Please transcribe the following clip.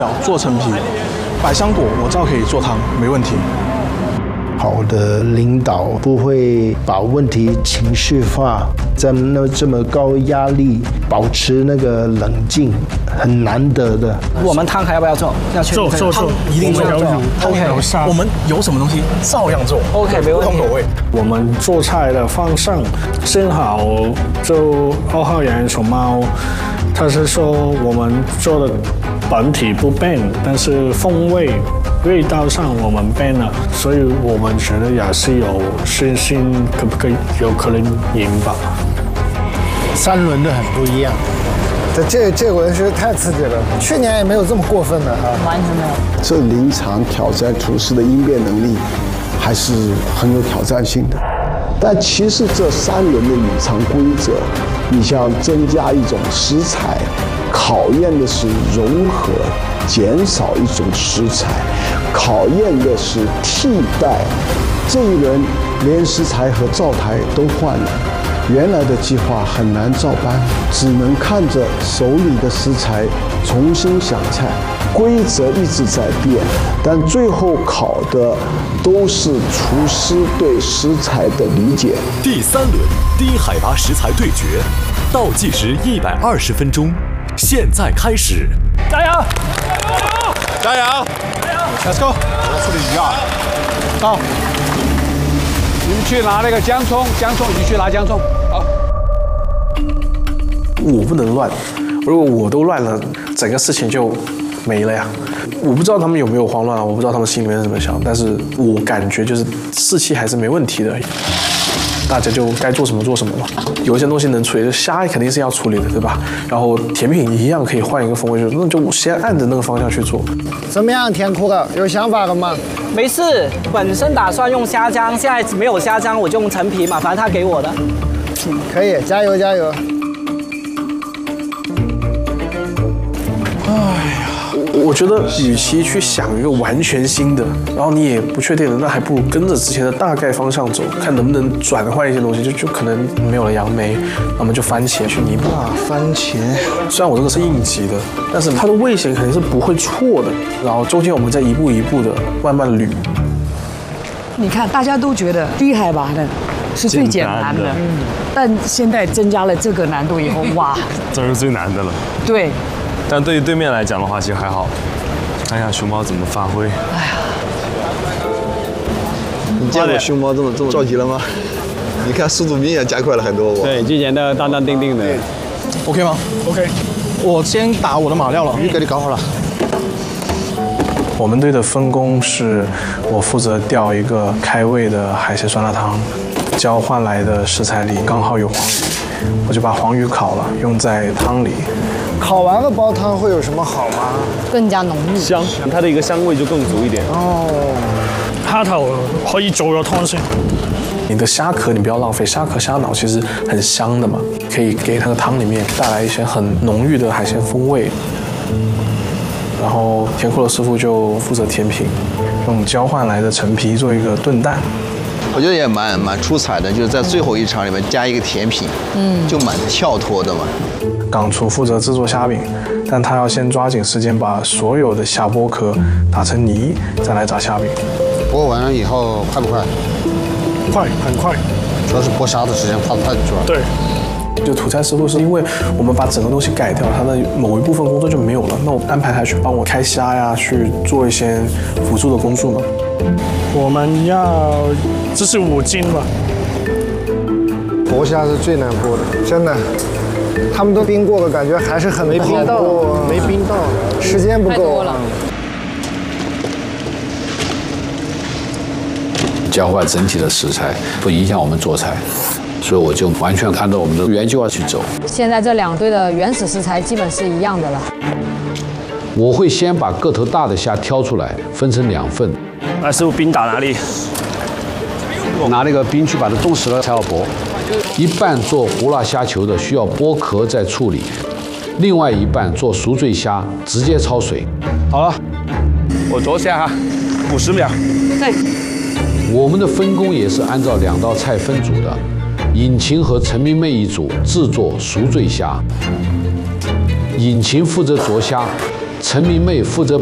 做陈皮，百香果我照可以做汤，没问题。 好的领导不会把问题情绪化，在这么高压力保持那个冷静，很难得的。 我们汤还要不要做？要去做，一定做。OK， 我们有什么东西照样做。 OK， 没问题。 不同口味。 我们做菜的方向幸好就2号人熊猫，他是说我们做的本体不变，但是风味。味道上我们变了，所以我们觉得也是有信心，有可能赢吧。 3轮的很不一样， 这个我觉得太刺激了，去年也没有这么过分的啊， 完全没有。 这临场挑战厨师的应变能力，还是很有挑战性的。但其实这3轮的隐藏规则，你像增加一种食材，考验的是融合，减少一种食材，考验的是替代。这一轮连食材和灶台都换了，原来的计划很难照搬，只能看着手里的食材重新想菜。规则一直在变，但最后考的都是厨师对食材的理解。 第3轮低海拔食材对决，倒计时120分钟，现在开始！ 加油！ 加油 ！Let's go！ 我处理鱼啊！ 好， 你们去拿那个姜葱，你去拿姜葱。好。 我不能乱，如果我都乱了，整个事情就没了呀。我不知道他们有没有慌乱啊，我不知道他们心里面是怎么想，但是我感觉就是士气还是没问题的。大家就该做什么做什么嘛。有一些东西能处理，虾肯定是要处理的，对吧？然后甜品一样可以换一个风味，那就先按着那个方向去做。 怎么样，甜苦的有想法了吗？ 没事，本身打算用虾浆，现在没有虾浆，我就用陈皮嘛，反正他给我的。 可以，加油加油！ 我觉得，与其去想一个完全新的，然后你也不确定的，那还不如跟着之前的大概方向走，看能不能转换一些东西。就可能没有了杨梅，那么就番茄去弥补。 番茄， 虽然我这个是应急的，但是它的味型肯定是不会错的。然后中间我们再一步一步的慢慢捋。 你看，大家都觉得低海拔的是最简单的，但现在增加了这个难度以后，哇， 这是最难的了。 对。 但对于对面来讲的话，其实还好。看一下熊猫怎么发挥。哎呀， 你见过熊猫这么着急了吗？你看速度明显加快了很多。 对，之前的淡淡定定的。 OK 吗 ？OK。我先打我的马料了。 鱼给你搞好了。 我们队的分工是，我负责调一个开胃的海鲜酸辣汤，交换来的食材里刚好有黄鱼，我就把黄鱼烤了，用在汤里。 烤完了煲汤会有什么好吗？ 更加浓郁， 香，它的一个香味就更足一点。 哦， 蝦頭可以做咗湯先。 你的蝦殼你不要浪費，蝦殼蝦腦其實很香的嘛，可以給那個湯裡面帶來一些很濃郁的海鮮風味。然後甜酷的師傅就負責甜品，用交換來的陳皮做一個燉蛋。 我覺得也蠻出彩的，就是在最後一場裡面加一個甜品，就蠻跳脫的嘛。 港廚負責製作蝦餅，但他要先抓緊時間把所有的蝦剝殼打成泥，再來炸蝦餅。 剝完了以後快不快？ 快，很快。 主要是剝蝦的時間花得太久了。 對。 就土菜師傅是因為我們把整個東西改掉，他的某一部分工作就沒有了，那我安排他去幫我開蝦呀，去做一些輔助的工作嘛。 我們要這是5斤吧。 剝蝦是最難剝的，真的。他們都冰過了，感覺還是很沒冰到，沒冰到， 時間不夠。 交换整體的食材不影響我們做菜，所以我就完全按照我們的原計劃去走。 現在這2隊的原始食材基本是一樣的了。 我會先把個頭大的蝦挑出來，分成2份。 來，師傅，冰打哪裡？ 拿那個冰去把它凍實了才要剝。一半做胡辣蝦球的需要剝殼再處理，另外一半做熟醉蝦直接焯水。 好了，我着下哈，50秒。 對。 我們的分工也是按照2道菜分組的，尹晴和陳明媚一組製作熟醉蝦，尹晴負責灼蝦， 陈明媚负责